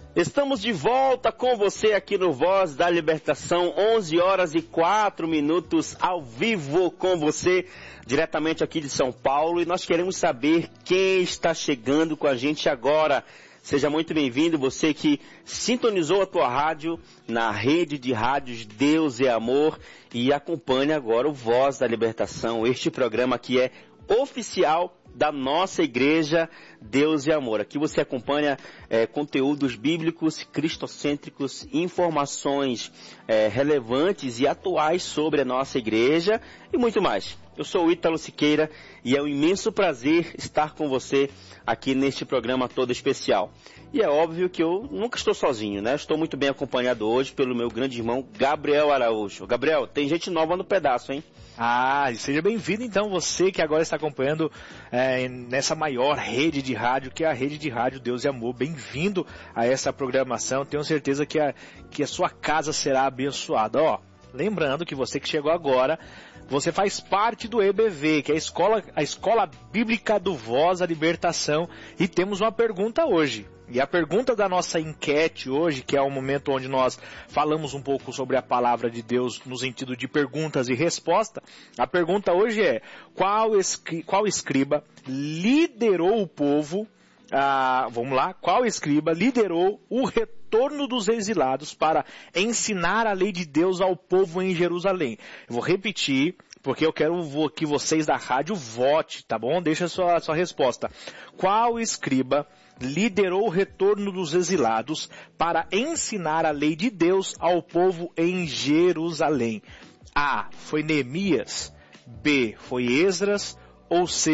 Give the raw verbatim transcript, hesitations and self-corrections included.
Estamos de volta com você aqui no Voz da Libertação, onze horas e quatro minutos, ao vivo com você, diretamente aqui de São Paulo. E nós queremos saber quem está chegando com a gente agora. Seja muito bem-vindo, você que sintonizou a tua rádio na rede de rádios Deus é Amor e acompanha agora o Voz da Libertação, este programa que é oficial da nossa igreja Deus e Amor. Aqui você acompanha é, conteúdos bíblicos, cristocêntricos, informações é, relevantes e atuais sobre a nossa igreja e muito mais. Eu sou o Ítalo Siqueira e é um imenso prazer estar com você aqui neste programa todo especial. E é óbvio que eu nunca estou sozinho, né? Estou muito bem acompanhado hoje pelo meu grande irmão Gabriel Araújo. Gabriel, tem gente nova no pedaço, hein? Ah, seja bem-vindo então você que agora está acompanhando é, nessa maior rede de rádio, que é a rede de rádio Deus e Amor. Bem-vindo a essa programação, tenho certeza que a, que a sua casa será abençoada. Ó, lembrando que você que chegou agora, você faz parte do E B V, que é a Escola, a Escola Bíblica do Voz da Libertação, e temos uma pergunta hoje. E a pergunta da nossa enquete hoje, que é o momento onde nós falamos um pouco sobre a palavra de Deus no sentido de perguntas e respostas, a pergunta hoje é, qual, escri- qual escriba liderou o povo, ah, vamos lá, qual escriba liderou o retorno dos exilados para ensinar a lei de Deus ao povo em Jerusalém? Eu vou repetir, porque eu quero que vocês da rádio votem, tá bom? Deixa a sua, a sua resposta. Qual escriba liderou o retorno dos exilados para ensinar a lei de Deus ao povo em Jerusalém? A. Foi Neemias. B. Foi Esdras. Ou C.